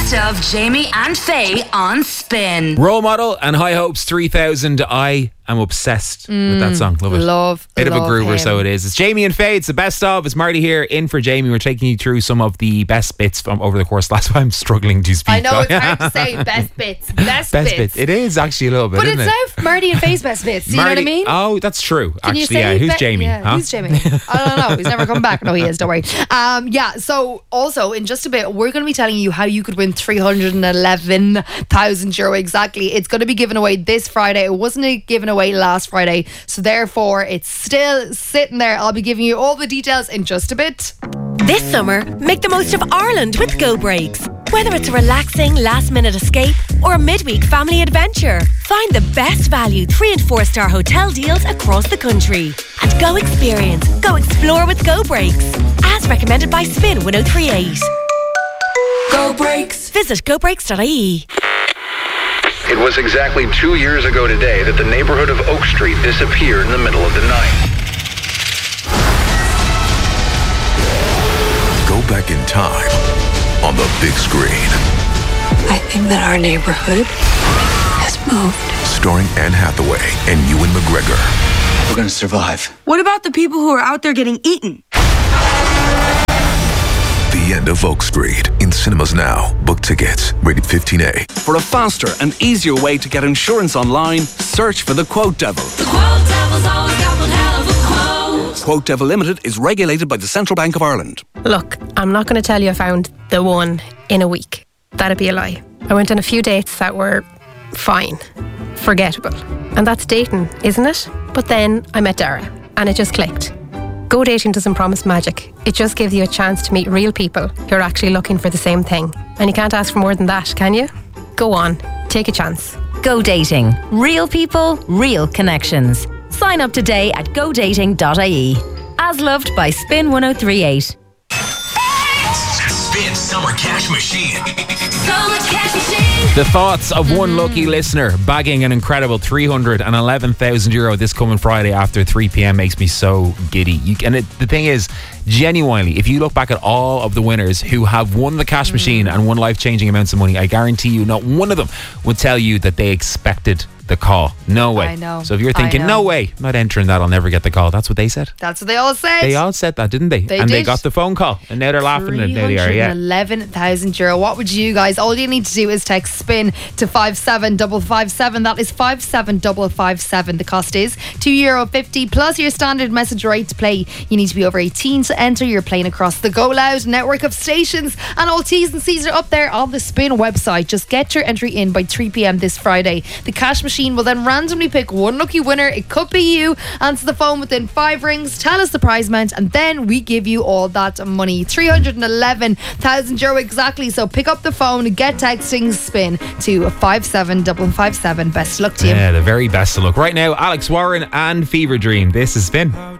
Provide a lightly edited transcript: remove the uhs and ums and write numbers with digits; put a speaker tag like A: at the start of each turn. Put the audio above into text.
A: best of Jamie and Faye on Spin.
B: Role Model and High Hopes 3000. I am obsessed with that song. Love it. Bit of a groover,
C: him.
B: so it is. It's Jamie and Faye. It's the best of. It's Marty here in for Jamie. We're taking you through some of the best bits from over the course. That's why I'm struggling to speak.
C: I know it's hard to say best bits. Best bits.
B: It is actually a little bit,
C: But
B: isn't
C: it's
B: it?
C: now Marty and Faye's best bits. You know what I mean?
B: Oh, that's true.
C: Can you
B: Actually,
C: say
B: yeah. Who's Jamie?
C: Yeah,
B: huh?
C: who's Jamie? I don't know. He's never come back. No, he is. Don't worry. Yeah. So also in just a bit, we're going to be telling you how you could win €311,000 exactly. It's going to be given away this Friday. It wasn't given away last Friday, so therefore it's still sitting there. I'll be giving you all the details in just a bit.
D: This summer, make the most of Ireland with Go Breaks. Whether it's a relaxing last-minute escape or a midweek family adventure, find the best value 3- and 4-star hotel deals across the country. And go experience, go explore with Go Breaks. As recommended by Spin 1038. Go Breaks. Visit gobreaks.ie.
E: It was exactly 2 years ago today that the neighborhood of Oak Street disappeared in the middle of the night.
F: Go back in time on the big screen.
G: I think that our neighborhood has moved.
F: Starring Anne Hathaway and Ewan McGregor.
H: We're gonna survive.
G: What about the people who are out there getting eaten?
F: The End of Oak Street. In cinemas now. Book tickets. Rated 15A.
H: For a faster and easier way to get insurance online, search for the Quote Devil.
I: The Quote Devil's always got one hell of a quote.
H: Quote Devil Limited is regulated by the Central Bank of Ireland.
J: Look, I'm not going to tell you I found the one in a week. That'd be a lie. I went on a few dates that were fine, forgettable. And that's dating, isn't it? But then I met Dara and it just clicked. Go Dating doesn't promise magic. It just gives you a chance to meet real people who are actually looking for the same thing. And you can't ask for more than that, can you? Go on, take a chance.
A: Go Dating. Real people, real connections. Sign up today at godating.ie. As loved by Spin 1038.
K: Spin Summer Cash Machine.
I: Summer Cash Machine.
B: The thoughts of one lucky listener bagging an incredible €311,000 this coming Friday after 3 p.m. makes me so giddy. The thing is, genuinely, if you look back at all of the winners who have won the cash machine and won life-changing amounts of money, I guarantee you not one of them would tell you that they expected the call. No way.
C: I know.
B: So if you're thinking, no way, I'm not entering that, I'll never get the call. That's what they said.
C: That's what they all said.
B: They all said that, didn't they?
C: They
B: and
C: did.
B: they got the phone call. And now they're laughing and now they are, yeah.
C: €311,000. What would you guys? All you need to do is text SPIN to 57557. That is 57557. The cost is €2.50 plus your standard message rate to play. You need to be over 18 to enter. You're playing across the Go Loud network of stations, and all T's and C's are up there on the Spin website. Just get your entry in by 3 p.m. this Friday. The cash machine will then randomly pick one lucky winner. It could be you. Answer the phone within 5 rings, tell us the prize amount, and then we give you all that money. €311,000 exactly. So pick up the phone, get texting SPIN to 57557. Best of luck to you.
B: Yeah, the very best of luck. Right now, Alex Warren and Fever Dream. This is Spin.